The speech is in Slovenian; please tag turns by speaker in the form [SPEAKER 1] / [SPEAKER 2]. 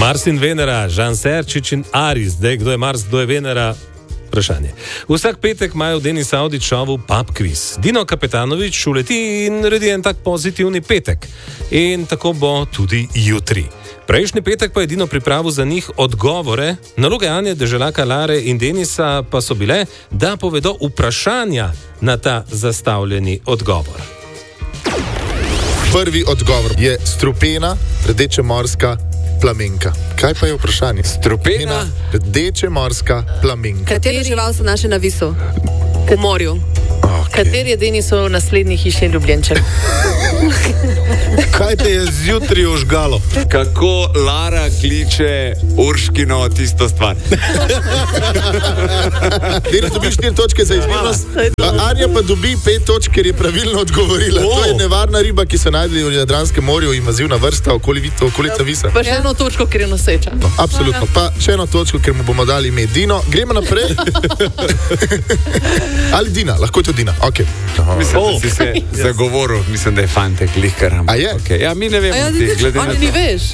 [SPEAKER 1] Mars in Venera, Žan Serčič in Aris. Zdaj, kdo je Mars, kdo je Venera? Vprašanje. Vsak petek imajo v Denis Audić šovu pub quiz. Dino Kapetanović uleti in naredi en tak pozitivni petek. In tako bo tudi jutri. Prejšnji petek pa je Dino pripravil za njih odgovore. Naloge Anje, Deželaka, Lare in Denisa pa so bile, da povedo vprašanja na ta zastavljeni odgovor.
[SPEAKER 2] Prvi odgovor je strupena, rdečemorska plamenka. Kaj pa je vprašanje?
[SPEAKER 3] Strupena,
[SPEAKER 2] rdečemorska plamenka.
[SPEAKER 4] Kateri žival so naše na visu? V morju.
[SPEAKER 2] Okay.
[SPEAKER 5] Kateri je Denisov naslednji hišni ljubljenček?
[SPEAKER 6] Kaj te je zjutraj užgalo?
[SPEAKER 3] kako Lara kliče Urškino tisto stvar.
[SPEAKER 2] Denis dobi 4 točke za izvirnost, Anja pa dobi 5 točk, ker je pravilno odgovorila. To je nevarna riba, ki se najde v Jadranskem morju, invazivna vrsta okolica Visa.
[SPEAKER 5] Pa še eno točko, ker je noseča.
[SPEAKER 2] No, absolutno. Pa še eno točko, ker mu bomo dali ime Dino. Gremo naprej. Ali Dina, lahko je to Dina. Okay.
[SPEAKER 3] Mislim, da si se zagovoril, mislim, da je fantek lihkar.
[SPEAKER 2] A je?
[SPEAKER 3] Okay. Ja, mi ne vemo, glede na to.
[SPEAKER 5] Ti veš.